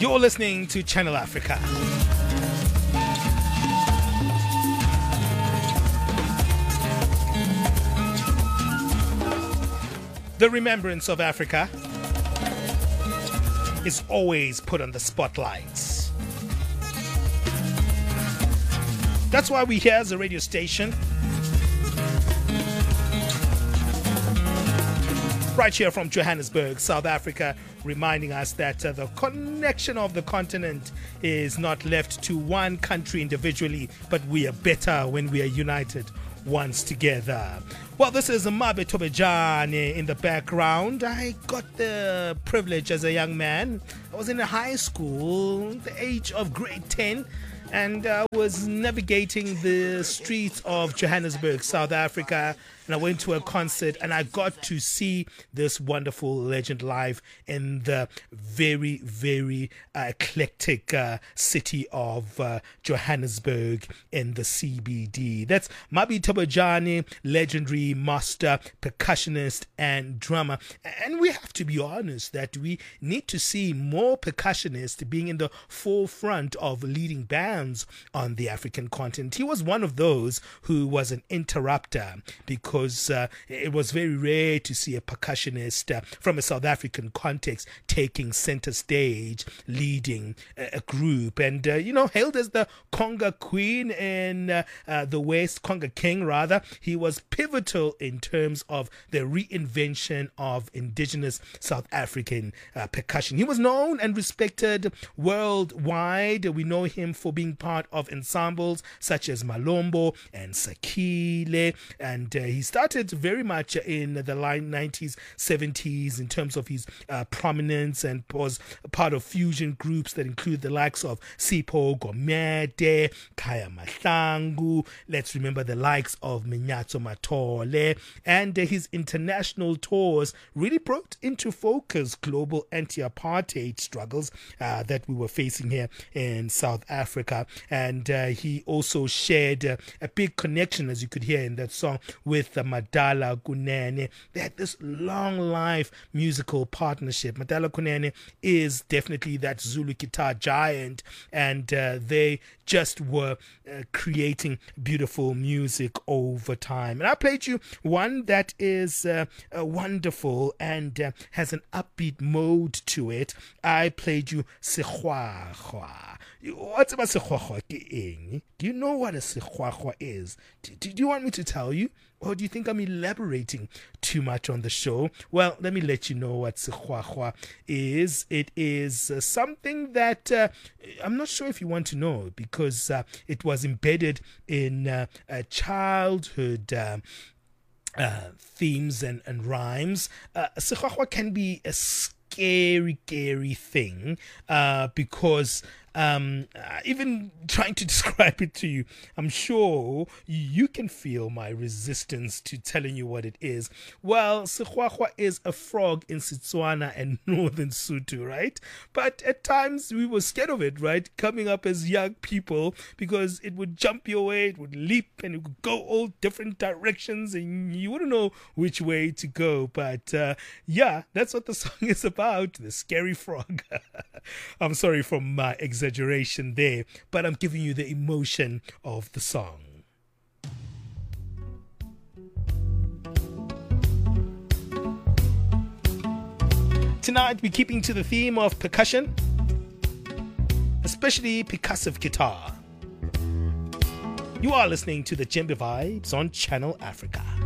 You're listening to Channel Africa. The remembrance of Africa is always put on the spotlights. That's why we're here as a radio station, right here from Johannesburg, South Africa, reminding us that the connection of the continent is not left to one country individually, but we are better when we are united once together. Well, this is Mabe Tobejane in the background. I got the privilege as a young man. I was in a high school, the age of grade 10, and I was navigating the streets of Johannesburg, South Africa, and I went to a concert and I got to see this wonderful legend live in the very, very eclectic city of Johannesburg in the CBD. That's Mabe Tobejane, legendary master, percussionist and drummer. And we have to be honest that we need to see more percussionists being in the forefront of leading bands on the African continent. He was one of those who was an interrupter, because it was very rare to see a percussionist from a South African context taking center stage, leading a group, and hailed as the conga queen in the West, conga king rather. He was pivotal in terms of the reinvention of indigenous South African percussion. He was known and respected worldwide. We know him for being part of ensembles such as Malombo and Sakile, and he started very much in the late 90s, 70s in terms of his prominence, and was part of fusion groups that include the likes of Sipho Gomede, Kaya Mahlangu. Let's remember the likes of Minyatso Matole, and his international tours really brought into focus global anti-apartheid struggles that we were facing here in South Africa. And he also shared a big connection, as you could hear in that song, with Madala Kunene. They had this long life musical partnership. Madala Kunene is definitely that Zulu guitar giant, and they just were creating beautiful music over time. And I played you one that is wonderful and has an upbeat mode to it. I played you Sekhuagwa. What's about Sekhuagwa? Do you know what a Sekhuagwa is? Do you want me to tell you? Or do you think I'm elaborating too much on the show? Well, let me let you know what Sekhuagwa is. It is something that I'm not sure if you want to know, because it was embedded in childhood themes and rhymes. Sekhuagwa can be a scary thing, because even trying to describe it to you, I'm sure you can feel my resistance to telling you what it is. Well, Sekhuagwa is a frog in Setswana and Northern Sotho, right? But at times we were scared of it, right? Coming up as young people, because it would jump your way, it would leap, and it would go all different directions, and you wouldn't know which way to go. But yeah, that's what the song is about, the scary frog. I'm sorry for my exaggeration there, but I'm giving you the emotion of the song. Tonight we're keeping to the theme of percussion, especially percussive guitar. You are listening to the Djembe Vibes on Channel Africa.